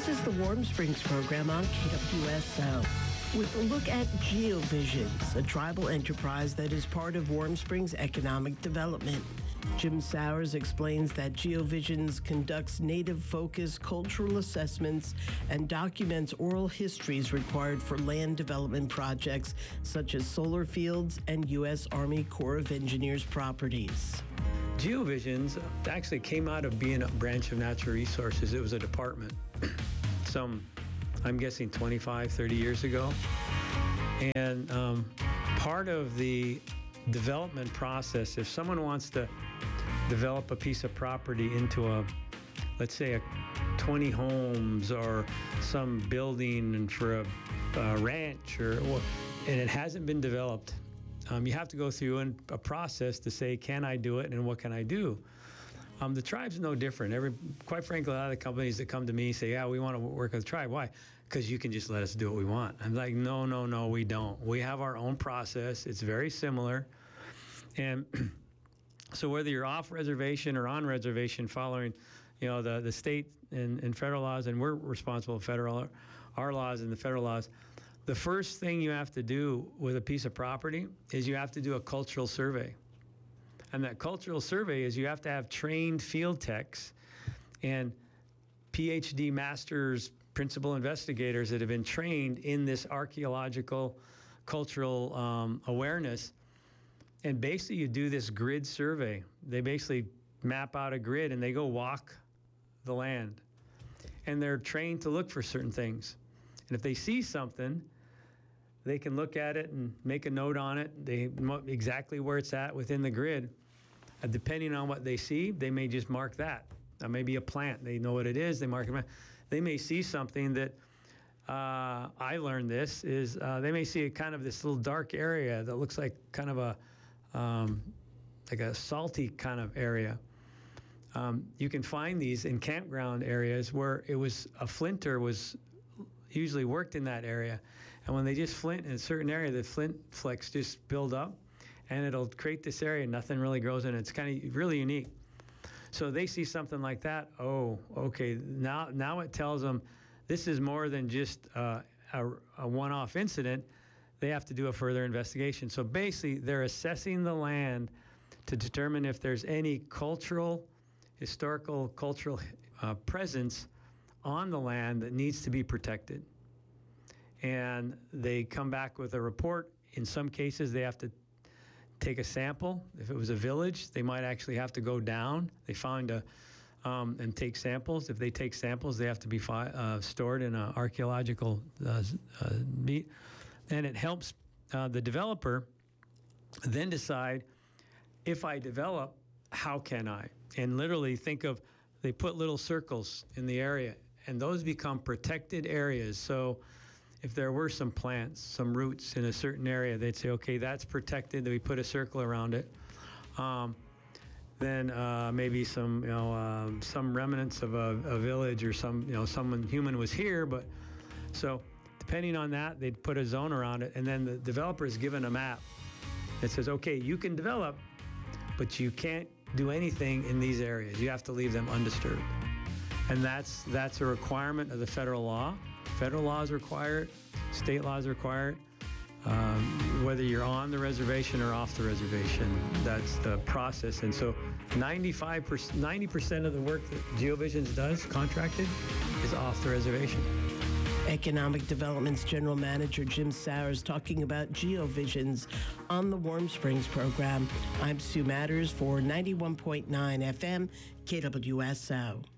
This is the Warm Springs program on KWSO with a look at GeoVisions, a tribal enterprise that is part of Warm Springs economic development. Jim Sowers explains that GeoVisions conducts native-focused cultural assessments and documents oral histories required for land development projects such as solar fields and U.S. Army Corps of Engineers properties. GeoVisions actually came out of being a branch of natural resources. It was a department I'm guessing 25, 30 years ago. And part of the development process, if someone wants to develop a piece of property into let's say 20 homes or some building and for a ranch and it hasn't been developed, you have to go through a process to say, can I do it and what can I do? The tribe's no different. Quite frankly, a lot of the companies that come to me say, yeah, we want to work with the tribe. Why? Because you can just let us do what we want. I'm like, no, we don't. We have our own process. It's very similar. And so whether you're off reservation or on reservation following, the state and federal laws, and we're responsible for our laws and the federal laws, the first thing you have to do with a piece of property is you have to do a cultural survey. And that cultural survey is you have to have trained field techs and PhD masters, principal investigators that have been trained in this archaeological, cultural awareness. And basically you do this grid survey. They basically map out a grid and they go walk the land. And they're trained to look for certain things. And if they see something, they can look at it and make a note on it. They know exactly where it's at within the grid. Depending on what they see, they may just mark that. That may be a plant. They know what it is. They mark it. They may see something that I learned this is they may see a kind of this little dark area that looks like kind of like a salty kind of area. You can find these in campground areas where a flinter was usually worked in that area. And when they just flint in a certain area, the flint flecks just build up and it'll create this area. Nothing really grows in it. It's kind of really unique. So they see something like that. Oh, okay. Now it tells them this is more than just a one-off incident. They have to do a further investigation. So basically, they're assessing the land to determine if there's any historical cultural presence on the land that needs to be protected. And they come back with a report. In some cases, they have to take a sample. If it was a village, they might actually have to go down. They find and take samples. If they take samples, they have to be stored in an archaeological meet. And it helps the developer then decide, if I develop, how can I? And literally they put little circles in the area, and those become protected areas. So if there were some plants, some roots in a certain area, they'd say, okay, that's protected. We put a circle around it. Then maybe some remnants of a village or someone human was here. But so depending on that, they'd put a zone around it. And then the developer is given a map that says, okay, you can develop, but you can't do anything in these areas. You have to leave them undisturbed. And that's a requirement of the federal law. Federal laws require it, state laws require it. Whether you're on the reservation or off the reservation, that's the process. And so 90% of the work that GeoVisions does, contracted, is off the reservation. Economic Development's General Manager Jim Sowers talking about GeoVisions on the Warm Springs program. I'm Sue Matters for 91.9 FM, KWSO.